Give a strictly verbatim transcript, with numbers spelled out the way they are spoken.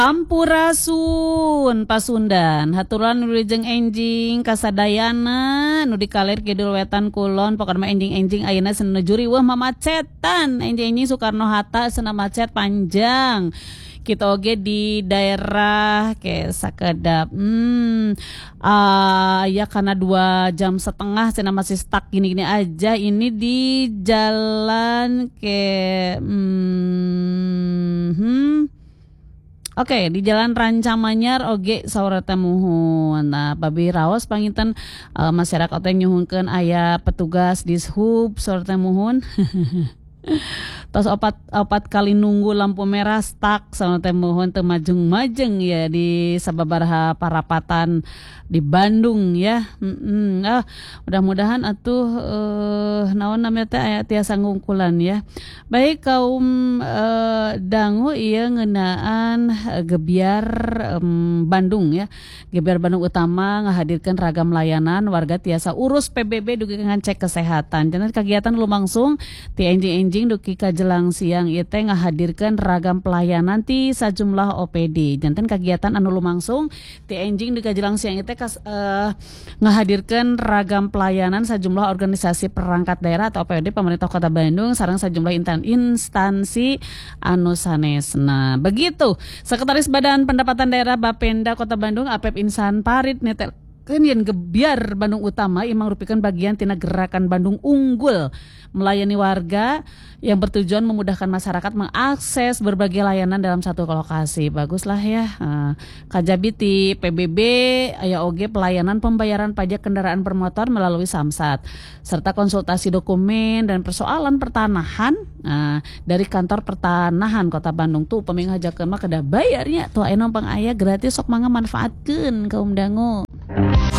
Ampurasun Pasundan haturan wilujeng enjing kasadayana nu dikalir kidul wetan kulon pokokna enjing-enjing ayeuna senuju riweuh mamacetan enjing-enjing Soekarno-Hatta seuna macet panjang kita oge di daerah ke sakedap hmm uh, ya karena dua jam setengah cina masih stuck gini-gini aja ini di jalan ke hmm, hmm Oke, okay, di Jalan Rancamanyar oge saurata muhun. Nah, babi raos panginten uh, masyarakat yang nyuhunkeun aya petugas dishub saurata muhun. Tos opat opat kali nunggu lampu merah stuck saurata muhun teu majeng-majeng ya di sababaraha parapatan di Bandung ya. Mm-mm. Ah, mudah-mudahan atuh uh, naon namanya teh aya tiasa ngungkulan ya. Baik kaum uh, dangu ieu ngeunaan uh, Gebiar um, Bandung ya. Gebiar Bandung Utama ngahadirkeun ragam layanan warga tiasa urus P B B dugi ngecek kesehatan. Jangan kegiatan lumangsung ti enjing-enjing dugi ka jelang siang ieu teh ngahadirkeun ragam pelayanan ti sajumlah O P D. Janten kegiatan anu lumangsung ti enjing dugi ka jelang siang ieu teh kas, uh, ngahadirkeun ragam pelayanan sajumlah organisasi perangkat daerah atau O P D pemerintah Kota Bandung sareng sajumlah instansi anu sanesna. Begitu Sekretaris Badan Pendapatan Daerah Bapenda Kota Bandung A P E P Insan Parit netelkeun yen Gebiar Bandung Utama ieu mangrupikeun bagian tina gerakan Bandung Unggul melayani warga yang bertujuan memudahkan masyarakat mengakses berbagai layanan dalam satu lokasi. Baguslah ya. Uh, kajabi ti P B B aya oge pelayanan pembayaran pajak kendaraan bermotor melalui Samsat serta konsultasi dokumen dan persoalan pertanahan uh, dari kantor pertanahan Kota Bandung tuh peming hajakeun mah kedah bayarnya tuh aya numpang aya gratis sok mangga manfaatkeun kaum dangu.